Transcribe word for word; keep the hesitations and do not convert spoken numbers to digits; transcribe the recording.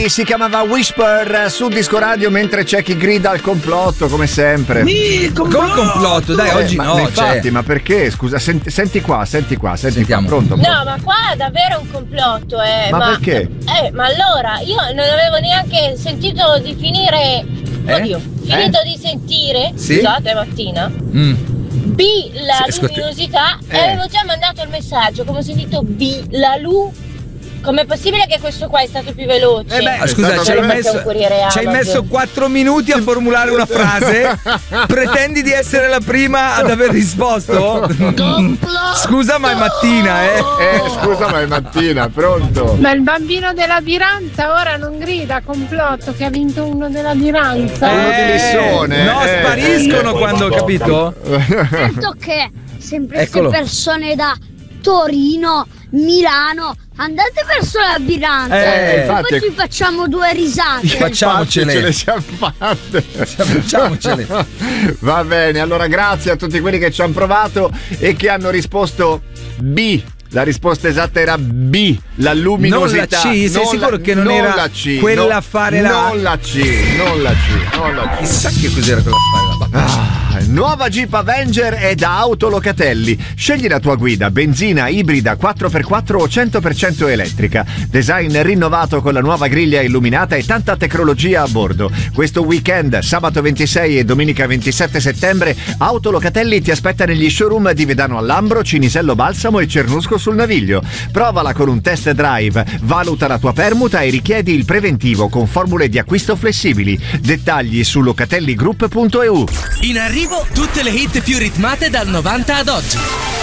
Lei si chiamava Whisper su Disco Radio mentre c'è chi grida al complotto, come sempre. Sì, complotto. Come complotto? Dai, oggi eh, no. Ma, infatti, cioè... ma perché? Scusa, senti, senti qua, senti qua, senti Sentiamo. qua, pronto, pronto? No, ma qua è davvero un complotto, eh. Ma, ma perché? Eh, ma allora, io non avevo neanche sentito di finire. Eh? Oddio, finito di sentire, Sì? scusate, mattina. Mm. B, la Sì, ascolti. luminosità, Eh. e avevo già mandato il messaggio, come ho sentito B, la lu. Com'è possibile che questo qua è stato più veloce? Eh beh, Ah, scusa, stato ci hai veramente messo, un corriere ci hai Amazon. messo quattro minuti a formulare una frase? Pretendi di essere la prima ad aver risposto? Scusa, ma è mattina, eh? Eh, scusa, ma è mattina, pronto? Ma il bambino della Biranza ora non grida complotto che ha vinto uno della Biranza. Uno di Lissone. No, eh. spariscono quando, capito? Certo che sempre Eccolo. queste persone da Torino, Milano, andate verso la Biranza. Eh, infatti- Poi ci facciamo due risate. Facciamocele. Ce le siamo fatte. Facciamocele. Va bene, allora grazie a tutti quelli che ci hanno provato e che hanno risposto B. La risposta esatta era B, la luminosità. Non la C? Sei Non sicuro la- che non era la C, quella no, a fare la- Non la C, non la C, non la C. Chissà che cos'era quella spalla. Ah, nuova Jeep Avenger è da Autolocatelli. Scegli la tua guida, benzina, ibrida, quattro per quattro o cento per cento elettrica. Design rinnovato con la nuova griglia illuminata e tanta tecnologia a bordo. Questo weekend, sabato ventisei e domenica ventisette settembre, Autolocatelli ti aspetta negli showroom di Vedano all'Ambro, Cinisello Balsamo e Cernusco sul Naviglio. Provala con un test drive, valuta la tua permuta e richiedi il preventivo con formule di acquisto flessibili. Dettagli su locatelligroup punto e u. In arrivo tutte le hit più ritmate dal novanta ad oggi.